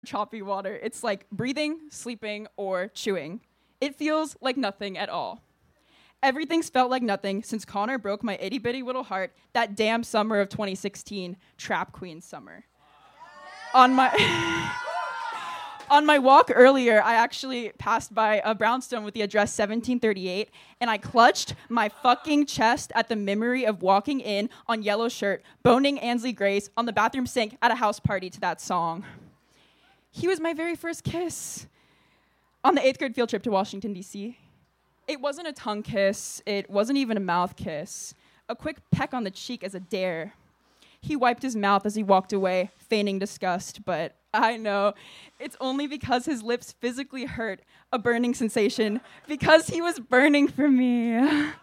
choppy water. It's like breathing, sleeping, or chewing. It feels like nothing at all. Everything's felt like nothing since Connor broke my itty bitty little heart that damn summer of 2016, Trap Queen summer. On my on my walk earlier, I actually passed by a brownstone with the address 1738, and I clutched my fucking chest at the memory of walking in on yellow shirt, boning Ansley Grace on the bathroom sink at a house party to that song. He was my very first kiss on the 8th grade field trip to Washington, D.C. It wasn't a tongue kiss. It wasn't even a mouth kiss. A quick peck on the cheek as a dare. He wiped his mouth as he walked away, feigning disgust, but I know it's only because his lips physically hurt, a burning sensation, because he was burning for me.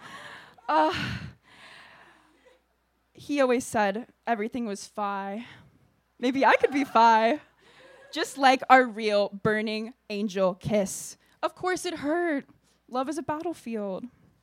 He always said everything was fi. Maybe I could be fi. Just like our real burning angel kiss. Of course it hurt. Love is a battlefield.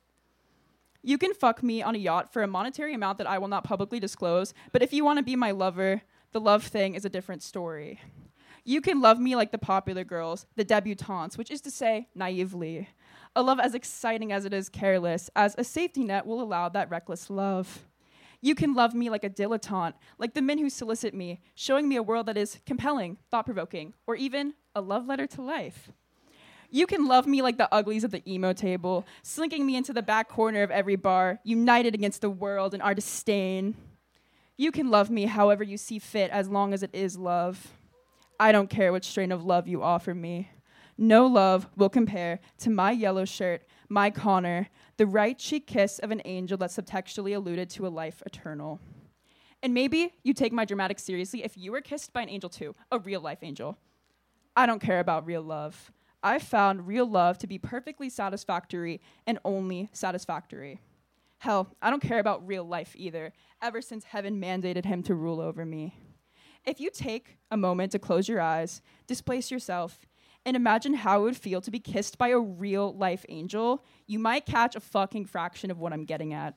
You can fuck me on a yacht for a monetary amount that I will not publicly disclose, but if you want to be my lover, the love thing is a different story. You can love me like the popular girls, the debutantes, which is to say, naively. A love as exciting as it is careless, as a safety net will allow that reckless love. You can love me like a dilettante, like the men who solicit me, showing me a world that is compelling, thought-provoking, or even a love letter to life. You can love me like the uglies at the emo table, slinking me into the back corner of every bar, united against the world and our disdain. You can love me however you see fit, as long as it is love. I don't care which strain of love you offer me. No love will compare to my yellow shirt, my Connor, the right cheek kiss of an angel that subtextually alluded to a life eternal. And maybe you take my dramatic seriously if you were kissed by an angel too, a real life angel. I don't care about real love. I found real love to be perfectly satisfactory and only satisfactory. Hell, I don't care about real life either, ever since heaven mandated him to rule over me. If you take a moment to close your eyes, displace yourself, and imagine how it would feel to be kissed by a real life angel, you might catch a fucking fraction of what I'm getting at.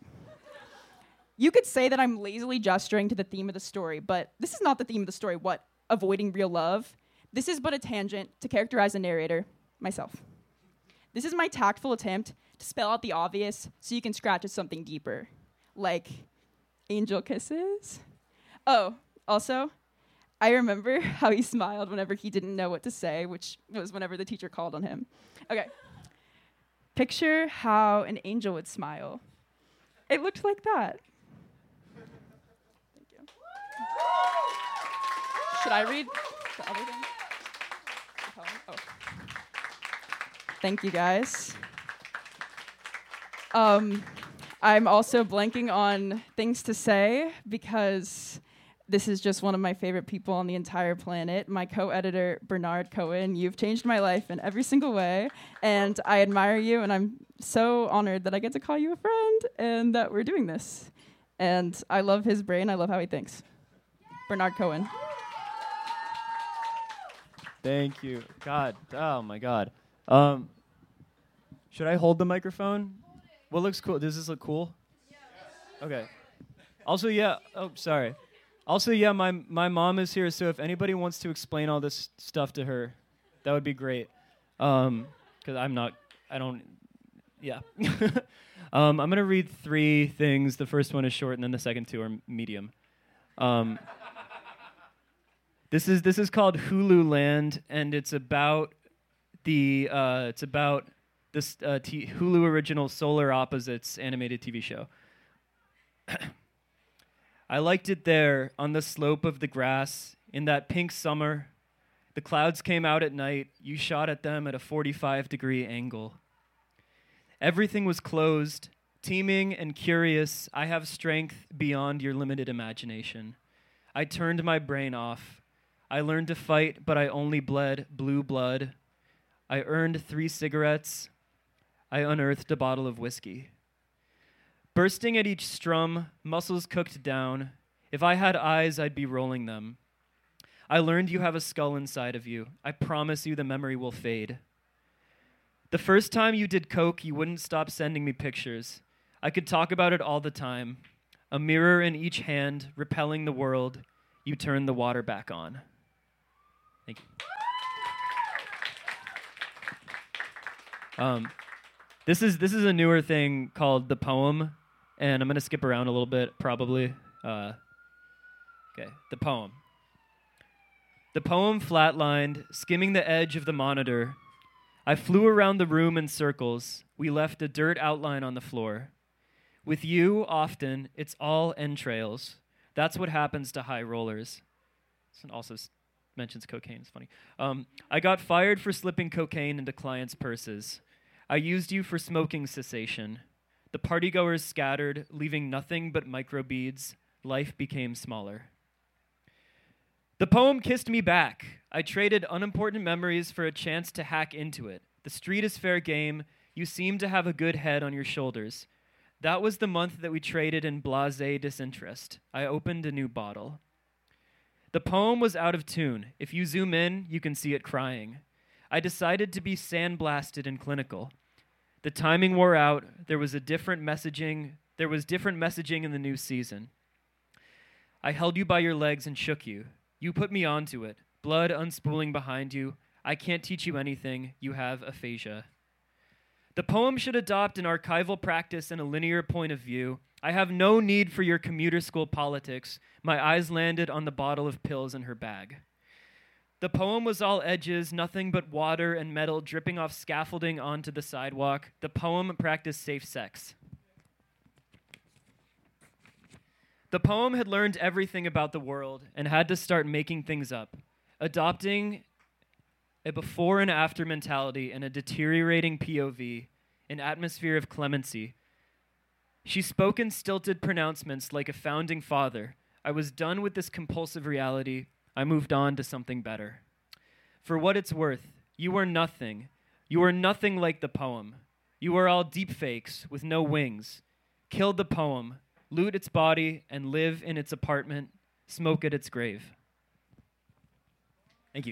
You could say that I'm lazily gesturing to the theme of the story, but this is not the theme of the story. What? Avoiding real love? This is but a tangent to characterize the narrator, myself. This is my tactful attempt to spell out the obvious so you can scratch at something deeper, like angel kisses. Oh, also, I remember how he smiled whenever he didn't know what to say, which was whenever the teacher called on him. Okay. Picture how an angel would smile. It looked like that. Thank you. Should I read the other thing? The poem? Oh. Thank you, guys. I'm also blanking on things to say because this is just one of my favorite people on the entire planet. My co-editor, Bernard Cohen, you've changed my life in every single way, and I admire you, and I'm so honored that I get to call you a friend and that we're doing this. And I love his brain. I love how he thinks. Bernard Cohen. Thank you. God. Oh, my God. Should I hold the microphone? What looks cool? Does this look cool? Okay. Also, yeah. Oh, sorry. Also, yeah, my mom is here, so if anybody wants to explain all this stuff to her, that would be great. Because yeah. I'm going to read 3 things. The first one is short, and then the second 2 are medium. This is called Hulu Land, and it's about this Hulu original Solar Opposites animated TV show. I liked it there on the slope of the grass in that pink summer. The clouds came out at night. You shot at them at a 45-degree angle. Everything was closed, teeming and curious. I have strength beyond your limited imagination. I turned my brain off. I learned to fight, but I only bled blue blood. I earned 3 cigarettes. I unearthed a bottle of whiskey. Bursting at each strum, muscles cooked down. If I had eyes, I'd be rolling them. I learned you have a skull inside of you. I promise you the memory will fade. The first time you did coke, you wouldn't stop sending me pictures. I could talk about it all the time. A mirror in each hand, repelling the world. You turned the water back on. Thank you. This is a newer thing called The Poem, and I'm going to skip around a little bit, probably. Okay, The Poem. The poem flatlined, skimming the edge of the monitor. I flew around the room in circles. We left a dirt outline on the floor. With you, often, it's all entrails. That's what happens to high rollers. This also mentions cocaine. It's funny. I got fired for slipping cocaine into clients' purses. I used you for smoking cessation. The partygoers scattered, leaving nothing but microbeads. Life became smaller. The poem kissed me back. I traded unimportant memories for a chance to hack into it. The street is fair game. You seem to have a good head on your shoulders. That was the month that we traded in blasé disinterest. I opened a new bottle. The poem was out of tune. If you zoom in, you can see it crying. I decided to be sandblasted and clinical. The timing wore out. There was different messaging in the new season. I held you by your legs and shook you. You put me onto it. Blood unspooling behind you. I can't teach you anything. You have aphasia. The poem should adopt an archival practice and a linear point of view. I have no need for your commuter school politics. My eyes landed on the bottle of pills in her bag. The poem was all edges, nothing but water and metal dripping off scaffolding onto the sidewalk. The poem practiced safe sex. The poem had learned everything about the world and had to start making things up, adopting a before and after mentality and a deteriorating POV, an atmosphere of clemency. She spoke in stilted pronouncements like a founding father. I was done with this compulsive reality. I moved on to something better. For what it's worth, you are nothing. You are nothing like the poem. You are all deep fakes with no wings. Kill the poem, loot its body, and live in its apartment, smoke at its grave. Thank you.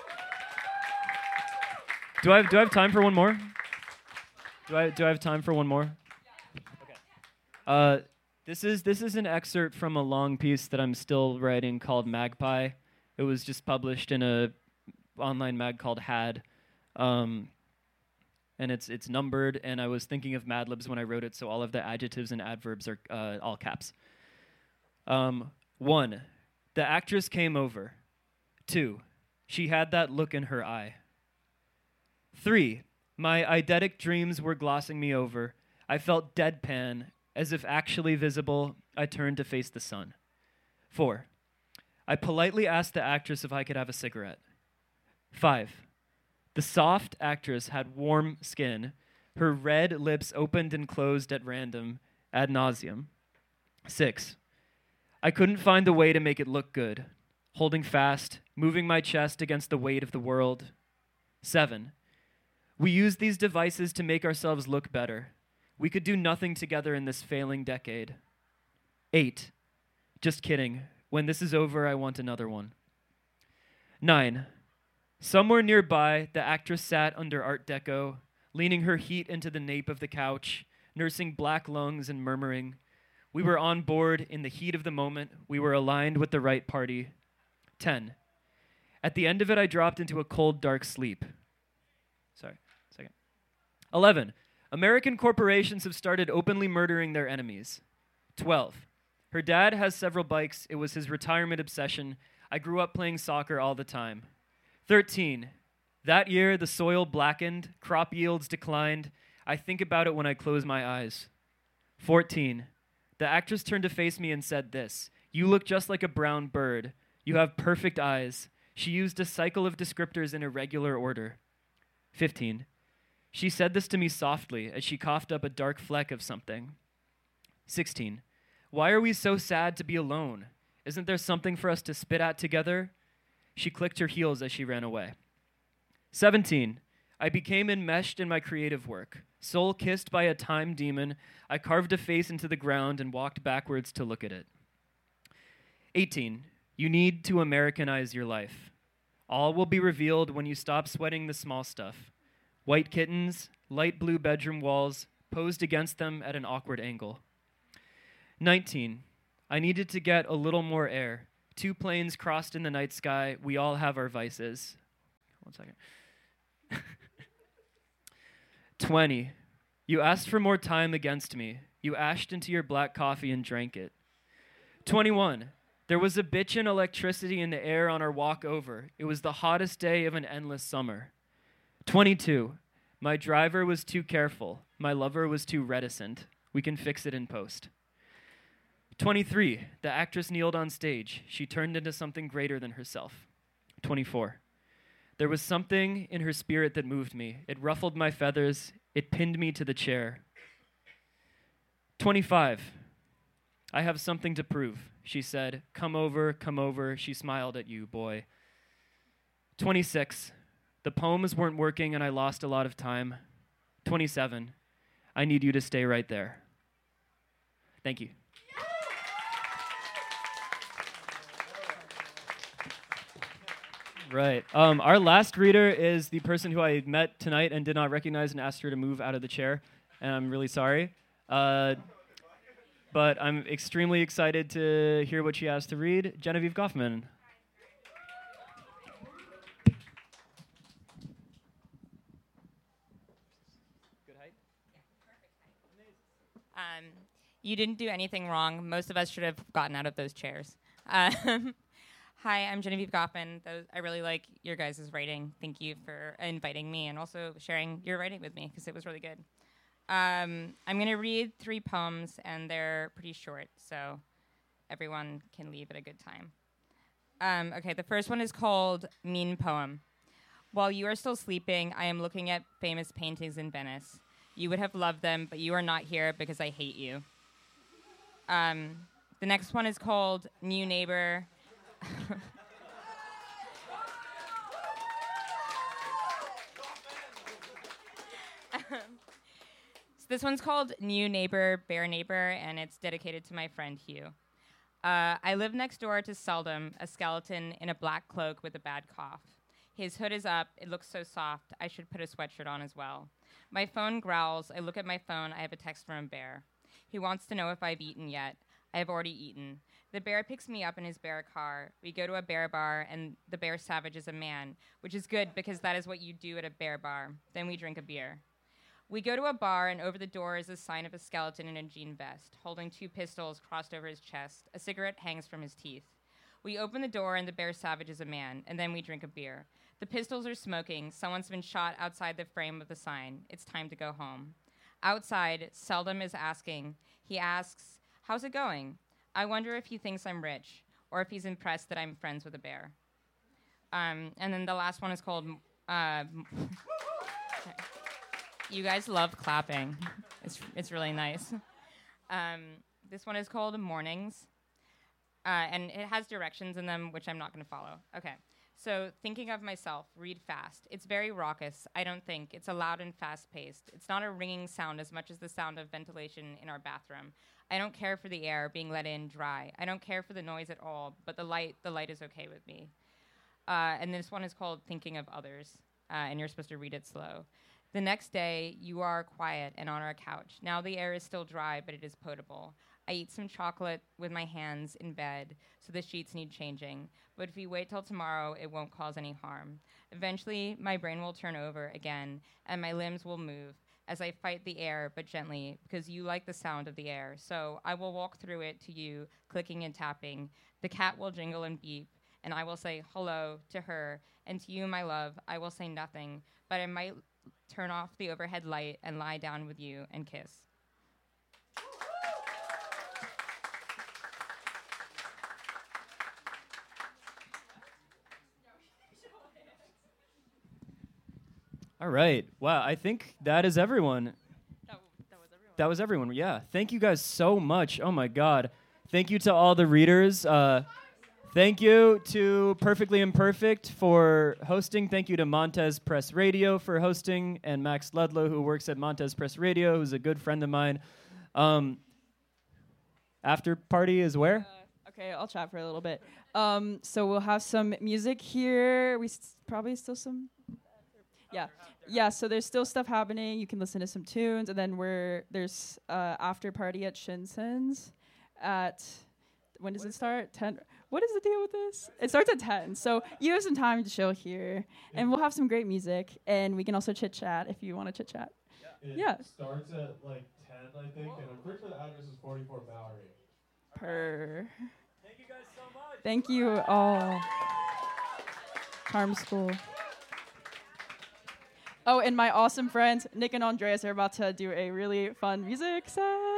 Do I have time for one more? Do I have time for one more? Okay. This is an excerpt from a long piece that I'm still writing called Magpie. It was just published in a online mag called Had, and it's numbered. And I was thinking of Mad Libs when I wrote it, so all of the adjectives and adverbs are all caps. 1, the actress came over. 2, she had that look in her eye. 3, my eidetic dreams were glossing me over. I felt deadpan, as if actually visible. I turned to face the sun. 4, I politely asked the actress if I could have a cigarette. 5, the soft actress had warm skin. Her red lips opened and closed at random, ad nauseum. 6, I couldn't find the way to make it look good. Holding fast, moving my chest against the weight of the world. 7, we used these devices to make ourselves look better. We could do nothing together in this failing decade. 8, just kidding. When this is over, I want another one. 9, somewhere nearby, the actress sat under Art Deco, leaning her heat into the nape of the couch, nursing black lungs and murmuring. We were on board in the heat of the moment. We were aligned with the right party. 10, at the end of it, I dropped into a cold, dark sleep. 11, American corporations have started openly murdering their enemies. 12, her dad has several bikes. It was his retirement obsession. I grew up playing soccer all the time. 13, that year the soil blackened, crop yields declined. I think about it when I close my eyes. 14, the actress turned to face me and said this, you look just like a brown bird. You have perfect eyes. She used a cycle of descriptors in irregular order. 15, she said this to me softly as she coughed up a dark fleck of something. 16, why are we so sad to be alone? Isn't there something for us to spit at together? She clicked her heels as she ran away. 17, I became enmeshed in my creative work. Soul kissed by a time demon, I carved a face into the ground and walked backwards to look at it. 18, you need to Americanize your life. All will be revealed when you stop sweating the small stuff. White kittens, light blue bedroom walls, posed against them at an awkward angle. 19, I needed to get a little more air, 2 planes crossed in the night sky. We all have our vices. 1 second. 20. You asked for more time against me. You ashed into your black coffee and drank it. 21. There was a bitchin' electricity in the air on our walk over. It was the hottest day of an endless summer. 22. My driver was too careful. My lover was too reticent. We can fix it in post. 23. The actress kneeled on stage. She turned into something greater than herself. 24. There was something in her spirit that moved me. It ruffled my feathers. It pinned me to the chair. 25. I have something to prove, she said. Come over, come over. She smiled at you, boy. 26. The poems weren't working and I lost a lot of time. 27. I need you to stay right there. Thank you. Right. Our last reader is the person who I met tonight and did not recognize and asked her to move out of the chair. And I'm really sorry. But I'm extremely excited to hear what she has to read. Genevieve Goffman. Good height? You didn't do anything wrong. Most of us should have gotten out of those chairs. Hi, I'm Genevieve Goffman. I really like your guys' writing. Thank you for inviting me and also sharing your writing with me because it was really good. I'm going to read 3 poems, and they're pretty short, so everyone can leave at a good time. Okay, the first one is called Mean Poem. While you are still sleeping, I am looking at famous paintings in Venice. You would have loved them, but you are not here because I hate you. The next one is called New Neighbor. So this one's called New Neighbor, Bear Neighbor, and it's dedicated to my friend Hugh. I live next door to Seldom, a skeleton in a black cloak with a bad cough. His hood is up. It looks so soft. I should put a sweatshirt on as well. My phone growls. I look at my phone. I have a text from a bear. He wants to know if I've eaten yet. I have already eaten. The bear picks me up in his bear car. We go to a bear bar, and the bear savages a man, which is good because that is what you do at a bear bar. Then we drink a beer. We go to a bar, and over the door is a sign of a skeleton in a jean vest, holding 2 pistols crossed over his chest. A cigarette hangs from his teeth. We open the door, and the bear savages a man, and then we drink a beer. The pistols are smoking. Someone's been shot outside the frame of the sign. It's time to go home. Outside, Seldom is asking. He asks, "How's it going?" I wonder if he thinks I'm rich, or if he's impressed that I'm friends with a bear. And then the last one is called... You guys love clapping. It's really nice. This one is called Mornings, and it has directions in them, which I'm not going to follow. Okay. So, thinking of myself, read fast. It's very raucous, I don't think. It's a loud and fast-paced. It's not a ringing sound as much as the sound of ventilation in our bathroom. I don't care for the air being let in dry. I don't care for the noise at all, but the light is okay with me. And this one is called Thinking of Others, and you're supposed to read it slow. The next day, you are quiet and on our couch. Now the air is still dry, but it is potable. I eat some chocolate with my hands in bed, so the sheets need changing. But if we wait till tomorrow, it won't cause any harm. Eventually, my brain will turn over again, and my limbs will move as I fight the air, but gently, because you like the sound of the air. So I will walk through it to you, clicking and tapping. The cat will jingle and beep, and I will say hello to her. And to you, my love, I will say nothing, but I might turn off the overhead light and lie down with you and kiss. All right. Wow, I think that is everyone. That was everyone, yeah. Thank you guys so much. Oh, my God. Thank you to all the readers. Thank you to Perfectly Imperfect for hosting. Thank you to Montez Press Radio for hosting, and Max Ludlow, who works at Montez Press Radio, who's a good friend of mine. After party is where? Okay, I'll chat for a little bit. So we'll have some music here. Probably still some... Yeah, so there's still stuff happening. You can listen to some tunes, and then there's after party at Shinson's at... When does it start? 10... What is the deal with this? It starts at 10, so you have some time to chill here, and we'll have some great music, and we can also chit-chat if you want to chit-chat. It starts at like 10, I think, and I'm pretty sure the address is 44 Bowery. Thank you guys so much. Thank you all. Charm School. Oh, and my awesome friends, Nick and Andreas, are about to do a really fun music set.